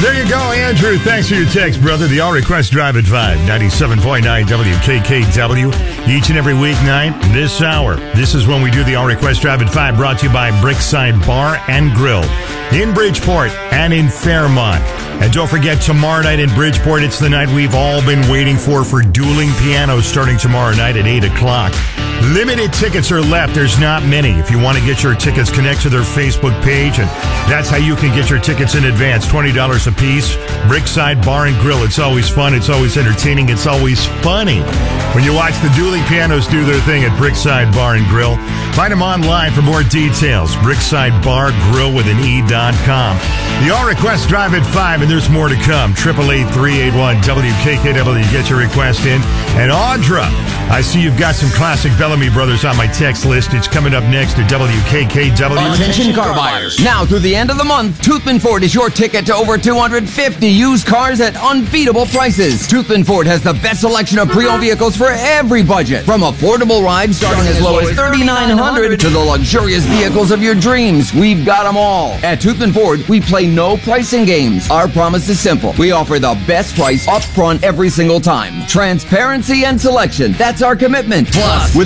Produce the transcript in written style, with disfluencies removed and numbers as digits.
There you go, Andrew. Thanks for your text, brother. The All Request Drive at 5, 97.9 WKKW. Each and every weeknight, this hour. This is when we do the All Request Drive at 5, brought to you by Brickside Bar and Grill in Bridgeport and in Fairmont. And don't forget, tomorrow night in Bridgeport, it's the night we've all been waiting for Dueling Pianos, starting tomorrow night at 8 o'clock. Limited tickets are left. There's not many. If you want to get your tickets, connect to their Facebook page, and that's how you can get your tickets in advance. $20 a piece. Brickside Bar and Grill. It's always fun. It's always entertaining. It's always funny when you watch the Dueling Pianos do their thing at Brickside Bar and Grill. Find them online for more details. Brickside Bar Grill with an E.com. The All Request Drive at 5, and there's more to come. 888-381-WKKW. Get your request in. And Audra, I see you've got some classic Bellamy Brothers on my text list. It's coming up next at WKKW. Attention car buyers. Now through the end of the month, Toothman Ford is your ticket to over 250 used cars at unbeatable prices. Toothman Ford has the best selection of pre-owned vehicles for every budget. From affordable rides starting as low as $3,900 to the luxurious vehicles of your dreams. We've got them all. At Toothman Ford, we play no pricing games. Our promise is simple. We offer the best price up front every single time. Transparency and selection. That's our commitment. Plus, with